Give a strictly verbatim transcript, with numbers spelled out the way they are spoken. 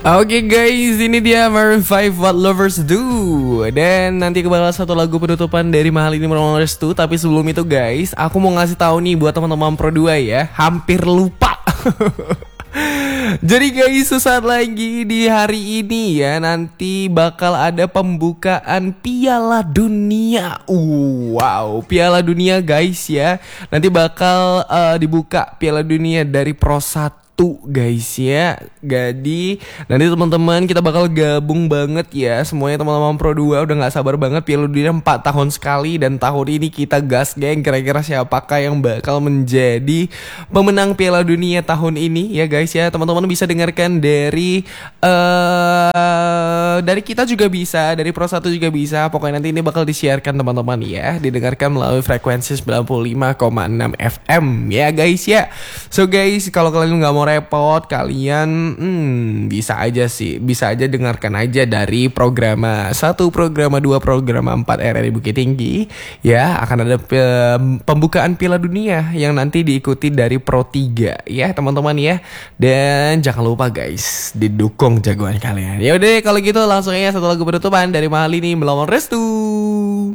Oke guys, ini dia Maroon five What Lovers Do. Dan nanti bakal satu lagu penutupan dari Mahal Ini Menolong Restu. Tapi sebelum itu guys, aku mau ngasih tahu nih buat teman-teman Pro dua ya. Hampir lupa. Jadi guys, sesaat lagi di hari ini ya, nanti bakal ada pembukaan Piala Dunia. uh, Wow, Piala Dunia guys ya. Nanti bakal uh, dibuka Piala Dunia dari Pro satu guys ya. Jadi nanti teman-teman kita bakal gabung banget ya. Semuanya teman-teman Pro dua udah gak sabar banget. Piala Dunia empat tahun sekali. Dan tahun ini kita gas geng. Kira-kira siapakah yang bakal menjadi pemenang Piala Dunia tahun ini ya guys ya. Teman-teman bisa dengarkan dari uh, dari kita juga bisa, dari Pro satu juga bisa. Pokoknya nanti ini bakal disiarkan teman-teman ya. Didengarkan melalui frekuensi sembilan puluh lima koma enam F M ya guys ya. So guys, kalau kalian gak mau repot, kalian hmm, bisa aja sih, bisa aja dengarkan aja dari programa satu, programa dua, programa empat R R I Bukit Tinggi ya. Akan ada pembukaan Piala Dunia yang nanti diikuti dari Pro tiga ya teman-teman ya. Dan jangan lupa guys, didukung jagoan kalian. Ya udah kalau gitu langsung aja satu lagu penutupan dari Mahal Ini Menolong Restu.